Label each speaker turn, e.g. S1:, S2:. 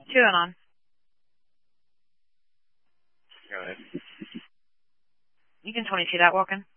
S1: 2 and on.
S2: Go ahead.
S1: You can 22 that walking.